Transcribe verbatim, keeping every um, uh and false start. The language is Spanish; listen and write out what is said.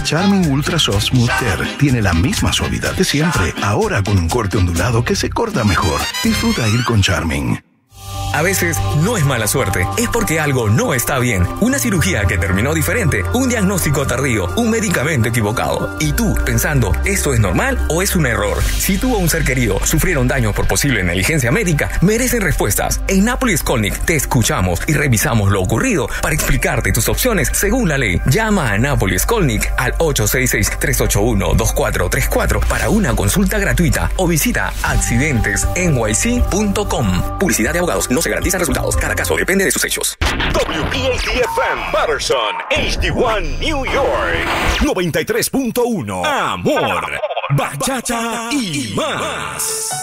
Charming Ultra Soft Smooth Care tiene la misma suavidad de siempre, ahora con un corte ondulado que se corta mejor. Disfruta ir con Charming. A veces no es mala suerte, es porque algo no está bien. Una cirugía que terminó diferente, un diagnóstico tardío, un medicamento equivocado. Y tú, pensando, ¿esto es normal o es un error? Si tú o un ser querido sufrieron daño por posible negligencia médica, merecen respuestas. En Nápoles Skolnick te escuchamos y revisamos lo ocurrido para explicarte tus opciones según la ley. Llama a Nápoles Skolnick al ocho seis seis, tres ocho uno, dos cuatro tres cuatro para una consulta gratuita o visita accidentes n y c punto com. Publicidad de abogados, no se garantizan resultados. Cada caso depende de sus hechos. W P A T F M Patterson, H D uno New York, noventa y tres punto uno. Amor, bachata y más.